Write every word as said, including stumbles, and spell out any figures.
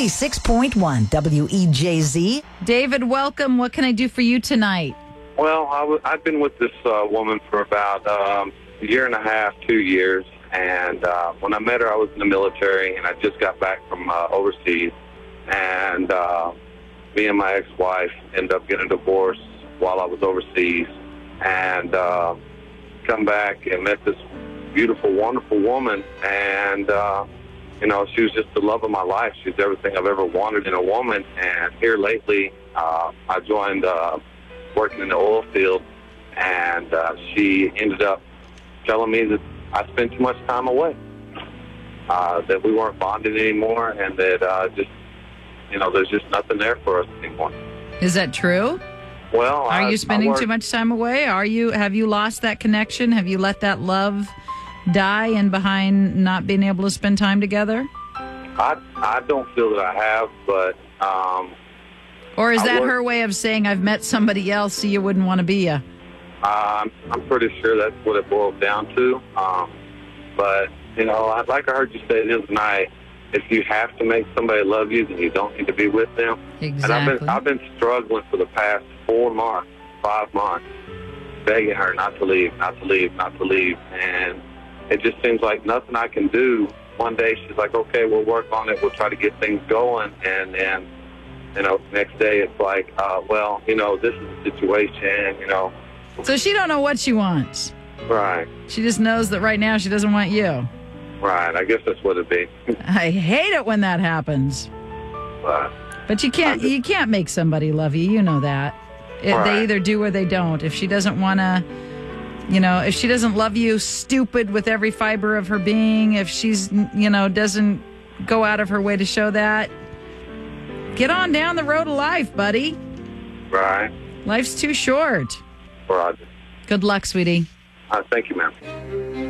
ninety-six point one W E J Z. David, welcome. What can I do for you tonight? Well, I w- I've been with this uh, woman for about um, a year and a half, two years. And uh, when I met her, I was in the military, and I just got back from uh, overseas. And uh, me and my ex-wife ended up getting a divorce while I was overseas. And uh, come back and met this beautiful, wonderful woman. And, uh, you know, she was just the love of my life. She's everything I've ever wanted in a woman. And here lately, uh, I joined uh, working in the oil field, and uh, she ended up telling me that I spent too much time away, uh, that we weren't bonded anymore, and that uh, just, you know, there's just nothing there for us anymore. Is that true? Well, Are I, you spending I work, too much time away? Are you? Have you lost that connection? Have you let that love die in behind not being able to spend time together? I I don't feel that I have, but um, Or is I that work- her way of saying I've met somebody else, so you wouldn't want to be ya? uh, I'm I'm pretty sure that's what it boils down to. Um, but you know, I- like I heard you say the other night, if you have to make somebody love you, then you don't need to be with them. Exactly. And I've been I've been struggling for the past four months, five months, begging her not to leave, not to leave, not to leave, and it just seems like nothing I can do. One day she's like, "Okay, we'll work on it. We'll try to get things going," and and you know, next day it's like, uh, "Well, you know, this is the situation," you know. So she don't know what she wants. Right, She just knows that right now she doesn't want you. right. I guess that's what it'd be. I hate it when that happens. But But you can't I'm just- you can't make somebody love you. You know that. If Right. They either do or they don't. If she doesn't want to, you know, if she doesn't love you stupid with every fiber of her being, if she's, you know, doesn't go out of her way to show that, get on down the road of life, buddy. right, Life's too short. Roger. Good luck, sweetie. Uh, thank you, ma'am.